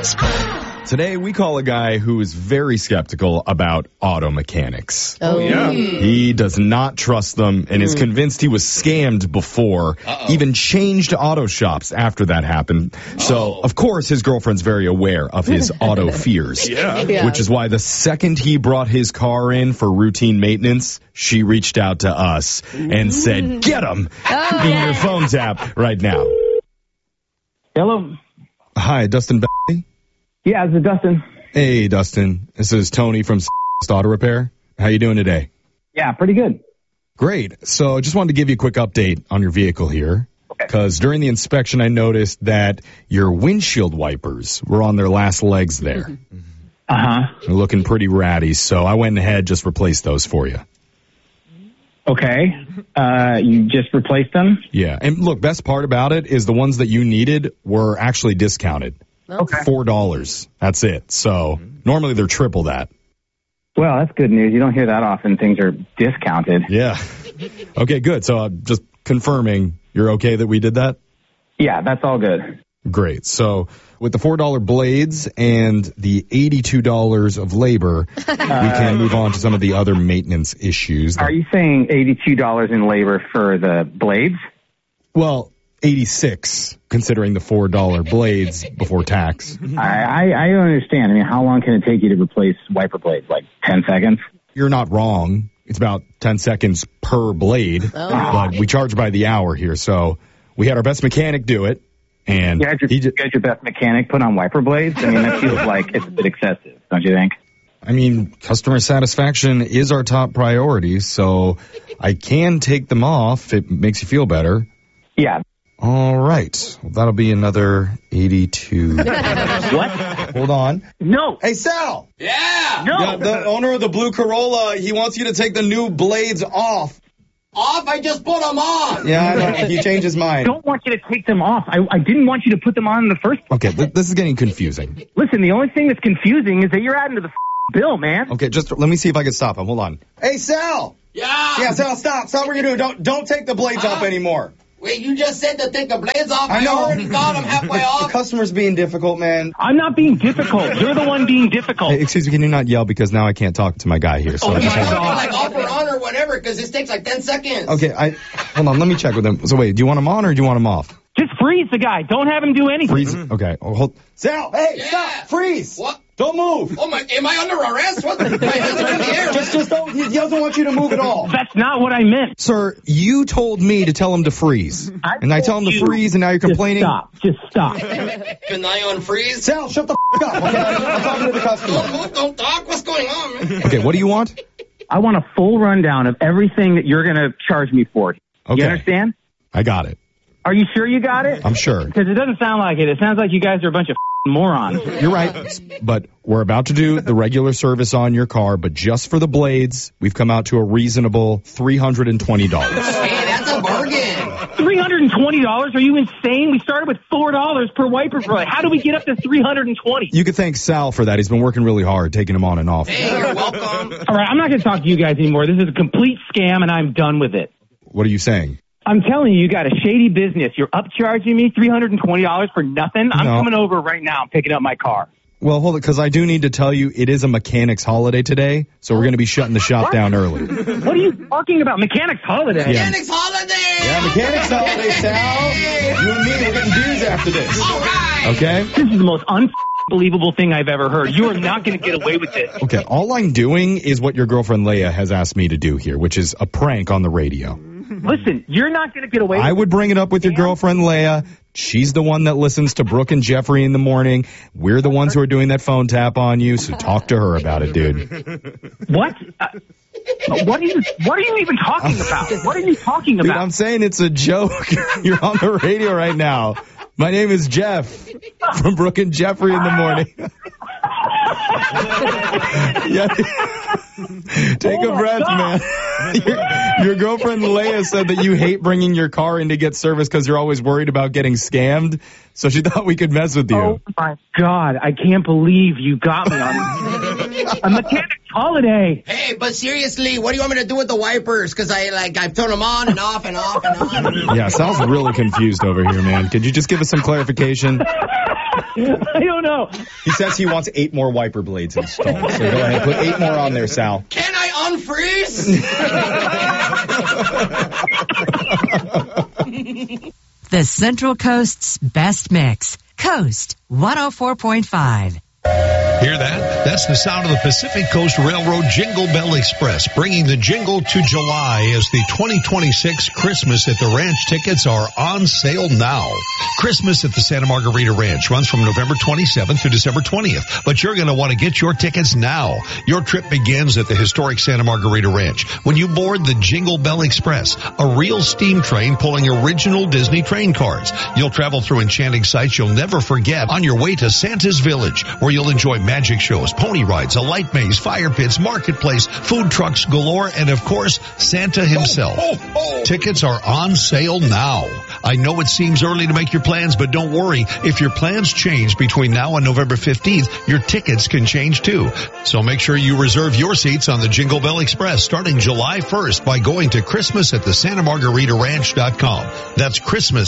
Today, we call a guy who is very skeptical about auto mechanics. Oh, yeah. He does not trust them and is convinced he was scammed before, even changed auto shops after that happened. So, of course, his girlfriend's very aware of his auto fears, which is why the second he brought his car in for routine maintenance, she reached out to us and said, get him in your phone tap right now. Hello. Hi, Dustin Bailey? Yeah, this is Dustin. Hey, Dustin. This is Tony from Auto Repair. How you doing today? Yeah, pretty good. Great. So just wanted to give you a quick update on your vehicle here. Because during the inspection, I noticed that your windshield wipers were on their last legs there. They're looking pretty ratty, so I went ahead just replaced those for you. Okay. You just replaced them? Yeah. And look, best part about it is the ones that you needed were actually discounted. Okay. $4. That's it. So normally they're triple that. Well, that's good news. You don't hear that often. Things are discounted. Yeah. Okay, good. So just confirming you're okay that we did that? Yeah, that's all good. Great. So with the $4 blades and the $82 of labor, we can move on to some of the other maintenance issues. Are you saying $82 in labor for the blades? Well, $86 considering the $4 blades before tax. I don't understand. I mean, how long can it take you to replace wiper blades? Like 10 seconds? You're not wrong. It's about 10 seconds per blade, but we charge by the hour here. So we had our best mechanic do it. And you had your best mechanic put on wiper blades? I mean, that feels like it's a bit excessive, don't you think? I mean, customer satisfaction is our top priority, so I can take them off. It makes you feel better. Yeah. All right. Well, that'll be another 82. What? Hold on. No. Hey, Sal. Yeah. No. The owner of the blue Corolla, he wants you to take the new blades off. Off? I just put them on. Yeah, I know. He changed his mind. I don't want you to take them off. I didn't want you to put them on in the first place. Okay, this is getting confusing. Listen, the only thing that's confusing is that you're adding to the bill, man. Okay, just let me see if I can stop him. Hold on. Hey, Sal. Yeah. Yeah, Sal, stop. Stop what you're doing. Don't take the blades off anymore. Wait, you just said to take the blades off. I know. already got them halfway The off. customer's being difficult, man. I'm not being difficult. You're the one being difficult. Hey, excuse me, can you not yell because now I can't talk to my guy here. So Oh I my just wanna- God. Like off or on or whatever, because this takes like 10 seconds. Okay, hold on. Let me check with him. So wait, do you want him on or do you want him off? Just freeze the guy. Don't have him do anything. Freeze. Okay. Oh, hold. Sal, hey, Yeah. stop. Freeze. What? Don't move. Oh my! Am I under arrest? What? My hands are in the air. Just don't. He doesn't want you to move at all. That's not what I meant. Sir, you told me to tell him to freeze, and I tell him to freeze, and now you're complaining. Just stop. Can I unfreeze? Sal, shut the up. Okay, I'm talking to the customer. Don't talk. What's going on, man? Okay, what do you want? I want a full rundown of everything that you're going to charge me for. Okay. You understand? I got it. Are you sure you got it? I'm sure. Because it doesn't sound like it. It sounds like you guys are a bunch of morons. You're right, but we're about to do the regular service on your car, but just for the blades, we've come out to a reasonable $320. Hey, that's a bargain. $320? Are you insane? We started with $4 per wiper blade. How do we get up to $320? You could thank Sal for that. He's been working really hard, taking them on and off. Hey, you're welcome. All right, I'm not going to talk to you guys anymore. This is a complete scam, and I'm done with it. What are you saying? I'm telling you, you got a shady business. You're upcharging me $320 for nothing. I'm coming over right now and picking up my car. Well, hold it, because I do need to tell you it is a mechanic's holiday today, so we're going to be shutting the shop down early. What are you talking about? Mechanics holiday? Yeah. Mechanics holiday. Yeah, mechanics holiday, Sal. You and me, we're getting beers after this. All right. Okay? This is the most unbelievable thing I've ever heard. You are not going to get away with this. Okay, all I'm doing is what your girlfriend Leia has asked me to do here, which is a prank on the radio. Listen, you're not going to get away with I would bring it up with your girlfriend Leia. She's the one that listens to Brooke and Jeffrey in the morning. We're the ones who are doing that phone tap on you, so talk to her about it, dude. What? What are you even talking about? What are you talking Dude, about? I'm saying it's a joke. You're on the radio right now. My name is Jeff from Brooke and Jeffrey in the morning. Yeah. Take a breath, man. Your girlfriend Leia said that you hate bringing your car in to get service because you're always worried about getting scammed. So she thought we could mess with you. Oh my God, I can't believe you got me on a mechanic's holiday. Hey, but seriously, what do you want me to do with the wipers? Because I've turned them on and off and off and on. Yeah, Sal's really confused over here, man. Could you just give us some clarification? I don't know. He says he wants 8 more wiper blades installed. So go ahead, put 8 more on there, Sal. Can I unfreeze? The Central Coast's best mix. Coast 104.5. Hear that? That's the sound of the Pacific Coast Railroad Jingle Bell Express, bringing the jingle to July as the 2026 Christmas at the Ranch tickets are on sale now. Christmas at the Santa Margarita Ranch runs from November 27th through December 20th, but you're going to want to get your tickets now. Your trip begins at the historic Santa Margarita Ranch when you board the Jingle Bell Express, a real steam train pulling original Disney train cars. You'll travel through enchanting sights you'll never forget on your way to Santa's Village, where you'll enjoy magic shows, pony rides, a light maze, fire pits, marketplace, food trucks galore, and of course, Santa himself. Tickets are on sale now. I know it seems early to make your plans, but don't worry. If your plans change between now and November 15th, your tickets can change too. So make sure you reserve your seats on the Jingle Bell Express starting July 1st by going to ChristmasAtTheSantaMargaritaRanch.com. That's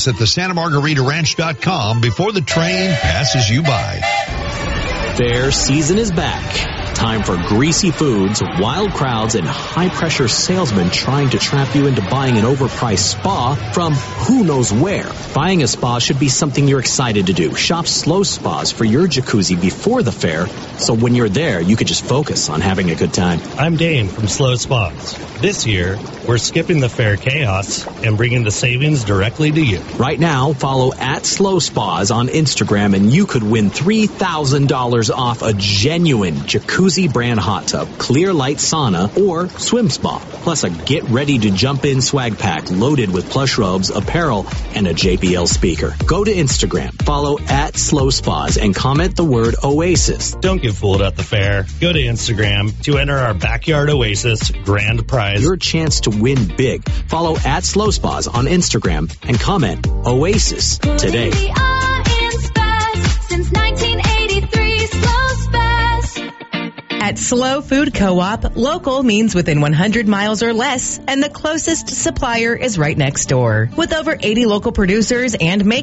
ChristmasAtTheSantaMargaritaRanch.com before the train passes you by. Fair season is back. Time for greasy foods, wild crowds, and high-pressure salesmen trying to trap you into buying an overpriced spa from who knows where. Buying a spa should be something you're excited to do. Shop Slow Spas for your jacuzzi before the fair, so when you're there, you can just focus on having a good time. I'm Dane from Slow Spas. This year, we're skipping the fair chaos and bringing the savings directly to you. Right now, follow @Slow Spas on Instagram and you could win $3,000 off a genuine jacuzzi brand hot tub, clear light sauna, or swim spa. Plus a get ready to jump in swag pack loaded with plush robes, apparel, and a JBL speaker. Go to Instagram, follow @Slow Spas, and comment the word Oasis. Don't get fooled at the fair. Go to Instagram to enter our Backyard Oasis grand prize. Your chance to win big. Follow @Slow Spas on Instagram and comment Oasis today. Since 1983, Slow Spas. At Slow Food Co-op, local means within 100 miles or less, and the closest supplier is right next door. With over 80 local producers and makers